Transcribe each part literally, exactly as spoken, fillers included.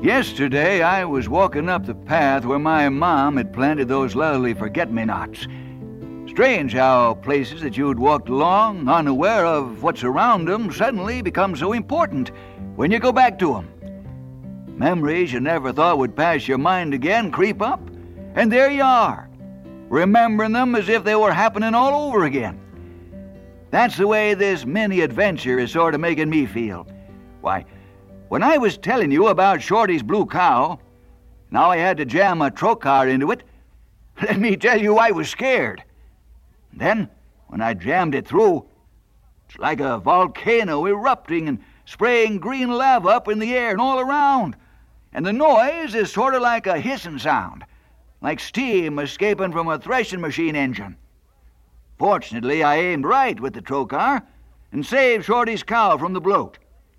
Yesterday, I was walking up the path where my mom had planted those lovely forget-me-nots. Strange how places that you'd walked along, unaware of what's around them, suddenly become so important when you go back to them. Memories you never thought would pass your mind again creep up, and there you are, remembering them as if they were happening all over again. That's the way this mini-adventure is sort of making me feel. Why, when I was telling you about Shorty's blue cow, now I had to jam a trocar into it, let me tell you I was scared. Then, when I jammed it through, it's like a volcano erupting and spraying green lava up in the air and all around. And the noise is sort of like a hissing sound, like steam escaping from a threshing machine engine. Fortunately, I aimed right with the trocar and saved Shorty's cow from the bloat.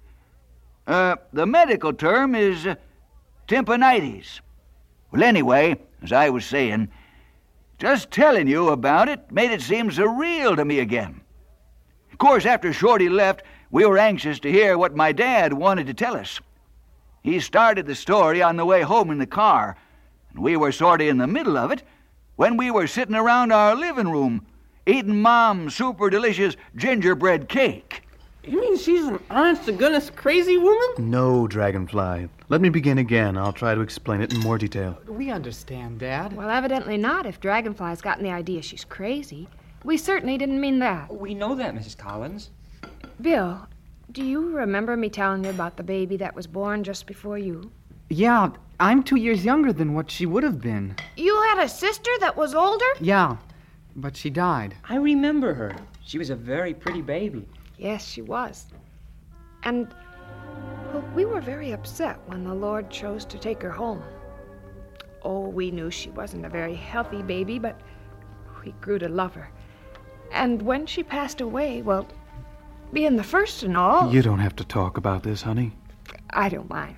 Uh, the medical term is uh, tympanitis. Well, anyway, as I was saying, just telling you about it made it seem surreal to me again. Of course, after Shorty left, we were anxious to hear what my dad wanted to tell us. He started the story on the way home in the car, and we were sort of in the middle of it when we were sitting around our living room eating Mom's super delicious gingerbread cake. You mean she's an honest-to-goodness crazy woman? No, Dragonfly. Let me begin again. I'll try to explain it in more detail. We understand, Dad. Well, evidently not, if Dragonfly's gotten the idea she's crazy. We certainly didn't mean that. We know that, Missus Collins. Bill, do you remember me telling you about the baby that was born just before you? Yeah, I'm two years younger than what she would have been. You had a sister that was older? Yeah, but she died. I remember her. She was a very pretty baby. Yes, she was. And, well, we were very upset when the Lord chose to take her home. Oh, we knew she wasn't a very healthy baby, but we grew to love her. And when she passed away, well, being the first and all... You don't have to talk about this, honey. I don't mind.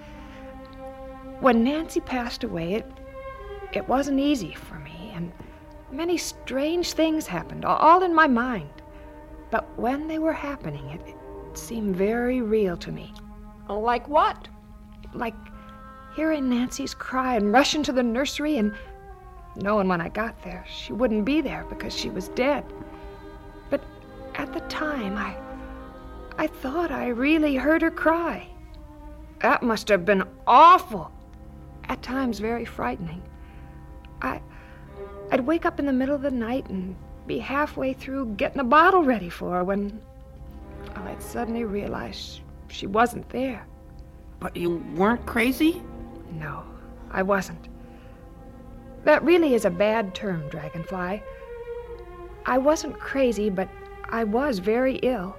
When Nancy passed away, it, it wasn't easy for me, and many strange things happened, all in my mind. But when they were happening, it, it seemed very real to me. Like what? Like hearing Nancy's cry and rushing to the nursery and knowing when I got there she wouldn't be there because she was dead. But at the time, I, I thought I really heard her cry. That must have been awful. At times, very frightening. I, I'd wake up in the middle of the night and be halfway through getting a bottle ready for her when well, I'd suddenly realize she wasn't there. But you weren't crazy? No, I wasn't. That really is a bad term, Dragonfly. I wasn't crazy, but I was very ill.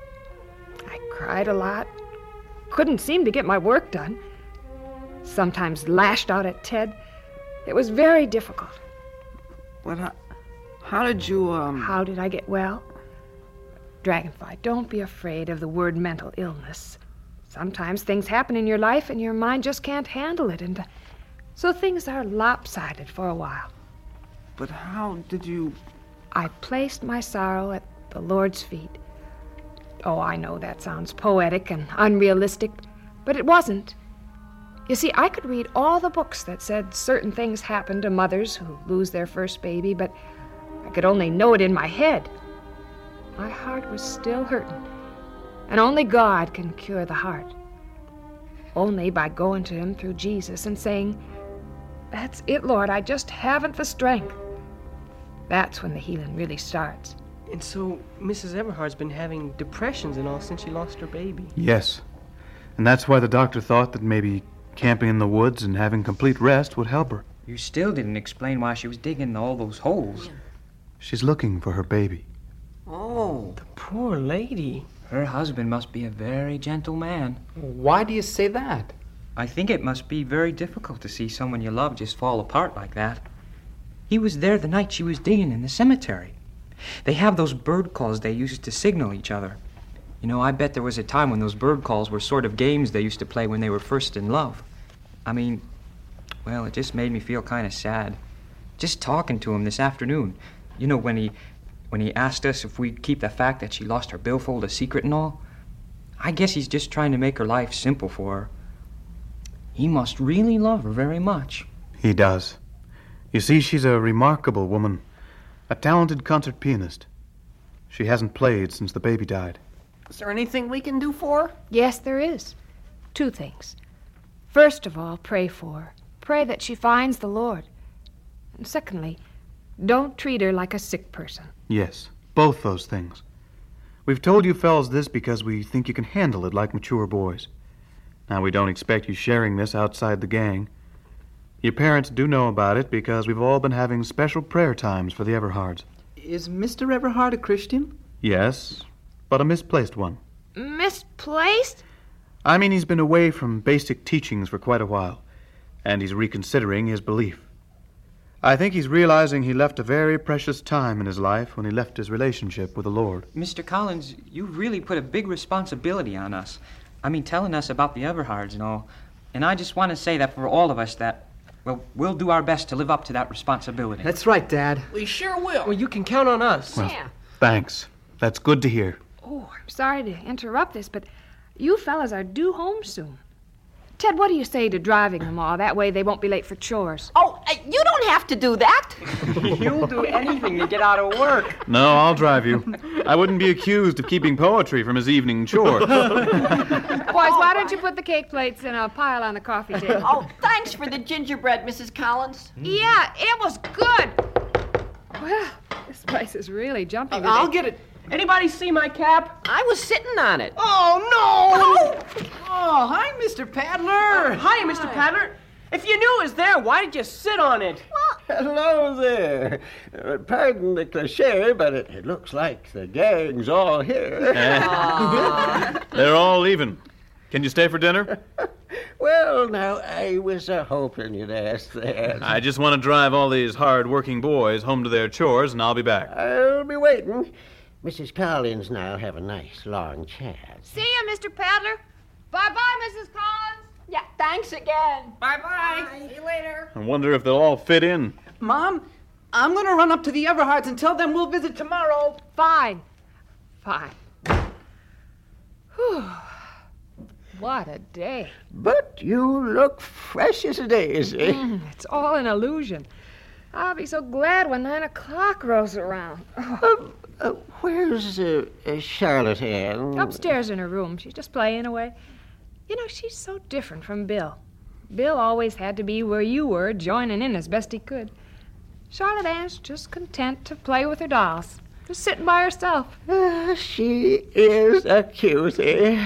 I cried a lot, couldn't seem to get my work done, sometimes lashed out at Ted. It was very difficult. But uh, how did you, um... How did I get well? Dragonfly, don't be afraid of the word mental illness. Sometimes things happen in your life and your mind just can't handle it, and so things are lopsided for a while. But how did you... I placed my sorrow at the Lord's feet. Oh, I know that sounds poetic and unrealistic, but it wasn't. You see, I could read all the books that said certain things happen to mothers who lose their first baby, but I could only know it in my head. My heart was still hurting, and only God can cure the heart. Only by going to Him through Jesus and saying, "That's it, Lord, I just haven't the strength." That's when the healing really starts. And so Missus Everhard's been having depressions and all since she lost her baby. Yes. And that's why the doctor thought that maybe camping in the woods and having complete rest would help her. You still didn't explain why she was digging all those holes. She's looking for her baby. Oh, the poor lady. Her husband must be a very gentle man. Why do you say that? I think it must be very difficult to see someone you love just fall apart like that. He was there the night she was digging in the cemetery. They have those bird calls they used to signal each other. You know, I bet there was a time when those bird calls were sort of games they used to play when they were first in love. I mean, well, it just made me feel kind of sad. Just talking to him this afternoon. You know, when he when he asked us if we'd keep the fact that she lost her billfold a secret and all. I guess he's just trying to make her life simple for her. He must really love her very much. He does. You see, she's a remarkable woman, a talented concert pianist. She hasn't played since the baby died. Is there anything we can do for her? Yes, there is. Two things. First of all, pray for her. Pray that she finds the Lord. And secondly, don't treat her like a sick person. Yes, both those things. We've told you fellas this because we think you can handle it like mature boys. Now, we don't expect you sharing this outside the gang. Your parents do know about it because we've all been having special prayer times for the Everhards. Is Mister Everhard a Christian? Yes, but a misplaced one. Misplaced? I mean, he's been away from basic teachings for quite a while, and he's reconsidering his belief. I think he's realizing he left a very precious time in his life when he left his relationship with the Lord. Mister Collins, you really put a big responsibility on us. I mean, telling us about the Everhards and all. And I just want to say that for all of us that, well, we'll do our best to live up to that responsibility. That's right, Dad. We sure will. Well, you can count on us. Well, Yeah. thanks. That's good to hear. Oh, I'm sorry to interrupt this, but you fellas are due home soon. Ted, what do you say to driving them all? That way they won't be late for chores. Oh, uh, you don't have to do that. You'll do anything to get out of work. No, I'll drive you. I wouldn't be accused of keeping poetry from his evening chore. Boys, why don't you put the cake plates in a pile on the coffee table? Oh, thanks for the gingerbread, Missus Collins. Yeah, it was good. Well, this place is really jumpy. today. I'll get it. Anybody see my cap? I was sitting on it. Oh, no! Oh, hi, Mister Paddler. Hi, Mister Paddler. If you knew it was there, why did you sit on it? Hello there. Uh, pardon the cliche, but it, it looks like the gang's all here. They're all leaving. Can you stay for dinner? Well, now, I was uh, hoping you'd ask that. I just want to drive all these hard-working boys home to their chores, and I'll be back. I'll be waiting. Missus Collins and I'll have a nice long chat. See ya, Mister Paddler. Bye-bye, Missus Collins. Yeah, thanks again. Bye-bye. See you later. I wonder if they'll all fit in. Mom, I'm going to run up to the Everhards and tell them we'll visit tomorrow. Fine. Fine. Whew. What a day. But you look fresh as a daisy. Mm, it's all an illusion. I'll be so glad when nine o'clock rolls around. Oh. Uh, uh, where's uh, uh, Charlotte Ann? Upstairs in her room. She's just playing away. You know, she's so different from Bill. Bill always had to be where you were, joining in as best he could. Charlotte Ann's just content to play with her dolls, just sitting by herself. Uh, she is a cutie.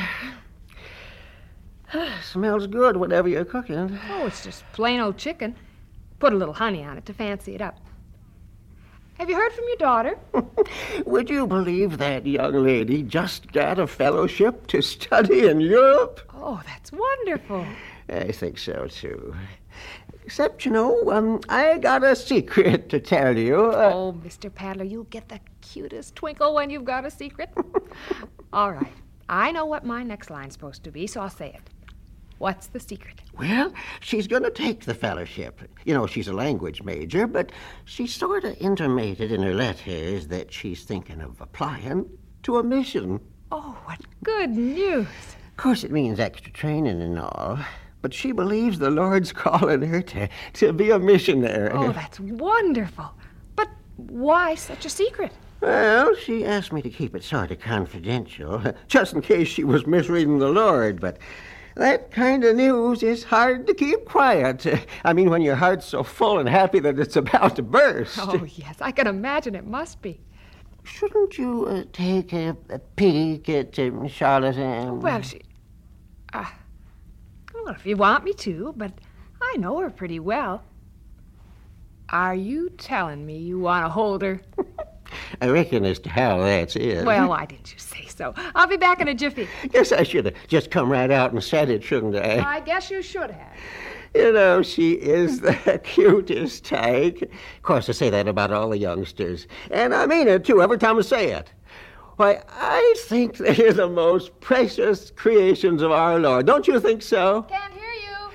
Smells good, whatever you're cooking. Oh, it's just plain old chicken. Put a little honey on it to fancy it up. Have you heard from your daughter? Would you believe that young lady just got a fellowship to study in Europe? Oh, that's wonderful. I think so, too. Except, you know, um, I got a secret to tell you. Uh, Oh, Mister Paddler, you'll get the cutest twinkle when you've got a secret. All right. I know what my next line's supposed to be, so I'll say it. What's the secret? Well, she's going to take the fellowship. You know, she's a language major, but she sort of intimated in her letters that she's thinking of applying to a mission. Oh, what good news. Of course, it means extra training and all, but she believes the Lord's calling her to, to be a missionary. Oh, that's wonderful. But why such a secret? Well, she asked me to keep it sort of confidential, just in case she was misreading the Lord, but that kind of news is hard to keep quiet. I mean, when your heart's so full and happy that it's about to burst. Oh, yes, I can imagine it must be. Shouldn't you uh, take a, a peek at uh, Charlotte Ann? Well, she... Uh, well, if you want me to, but I know her pretty well. Are you telling me you want to hold her? I reckon as to how that's it. Well, why didn't you say so? I'll be back in a jiffy. Guess I should have just come right out and said it, shouldn't I? I guess you should have. You know, she is the cutest tyke. Of course, I say that about all the youngsters. And I mean it, too, every time I say it. Why, I think they're the most precious creations of our Lord. Don't you think so? Can't hear you.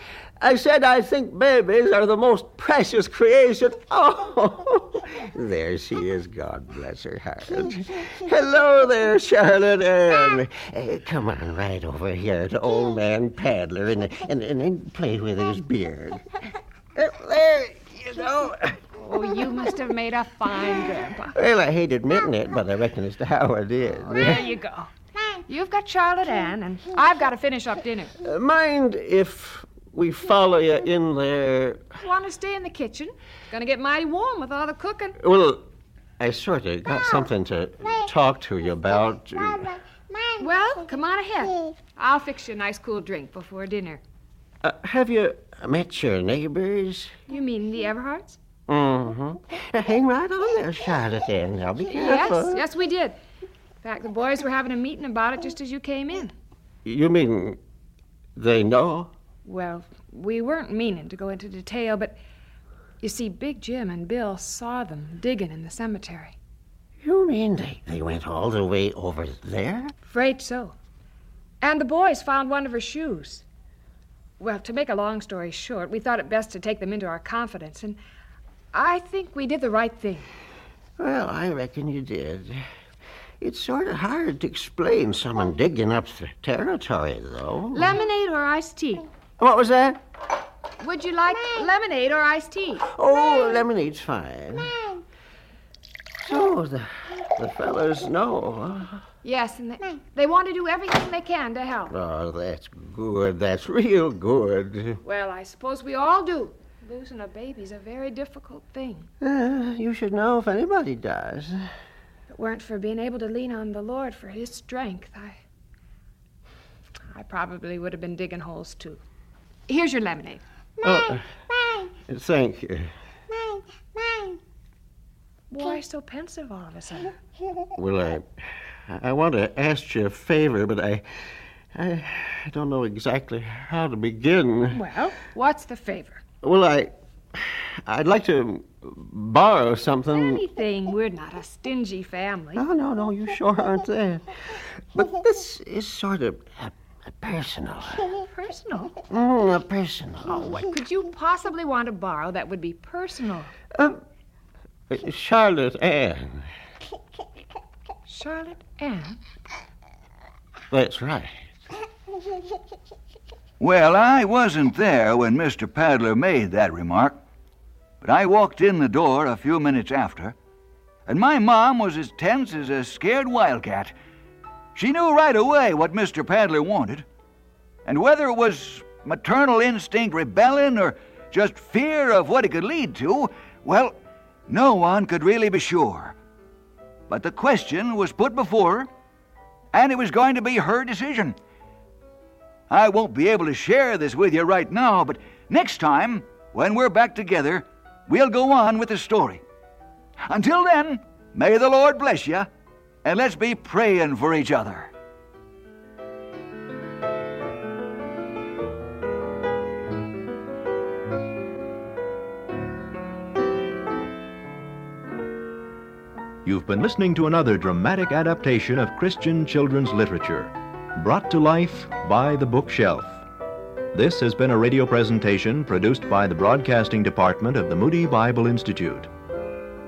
I said I think babies are the most precious creation. Oh, there she is. God bless her heart. Hello there, Charlotte Ann. Uh, come on right over here to old man Paddler and, and, and, and play with his beard. Uh, there you go. Oh, you must have made a fine grandpa. Well, I hate admitting it, but I reckon it's how it is. There you go. You've got Charlotte Ann, and I've got to finish up dinner. Uh, mind if we follow you in there? Want to stay in the kitchen? Gonna get mighty warm with all the cooking. Well, I sort of got something to talk to you about. Well, come on ahead. I'll fix you a nice cool drink before dinner. Uh, have you met your neighbors? You mean the Everhards? Mm-hmm. Now, hang right on there, Charlotte, and I'll be careful. Yes, yes, we did. In fact, the boys were having a meeting about it just as you came in. You mean they know? Well, we weren't meaning to go into detail, but you see, Big Jim and Bill saw them digging in the cemetery. You mean they, they went all the way over there? Afraid so. And the boys found one of her shoes. Well, to make a long story short, we thought it best to take them into our confidence, and I think we did the right thing. Well, I reckon you did. It's sort of hard to explain someone digging up the territory, though. Lemonade or iced tea? What was that? Would you like lemonade or iced tea? Oh, lemonade's fine. So, the, the fellas know, huh? Yes, and they, they want to do everything they can to help. Oh, that's good. That's real good. Well, I suppose we all do. Losing a baby's a very difficult thing. Uh, you should know if anybody does. If it weren't for being able to lean on the Lord for his strength, I... I probably would have been digging holes, too. Here's your lemonade. Oh, uh, thank you. Why so pensive all of a sudden? Well, I... I want to ask you a favor, but I, I, I don't know exactly how to begin. Well, what's the favor? Well, I, I'd like to borrow something. Anything. We're not a stingy family. No, no, no, you sure aren't that. But this is sort of a, a personal. Personal? Mm, a personal. Oh, what could you possibly want to borrow that would be personal? Um, Charlotte Ann. Charlotte Ann? That's right. Well, I wasn't there when Mister Paddler made that remark, but I walked in the door a few minutes after, and my mom was as tense as a scared wildcat. She knew right away what Mister Paddler wanted, and whether it was maternal instinct rebelling or just fear of what it could lead to, well, no one could really be sure. But the question was put before her, and it was going to be her decision. I won't be able to share this with you right now, but next time, when we're back together, we'll go on with the story. Until then, may the Lord bless you, and let's be praying for each other. You've been listening to another dramatic adaptation of Christian children's literature, brought to life by The Bookshelf. This has been a radio presentation produced by the Broadcasting Department of the Moody Bible Institute.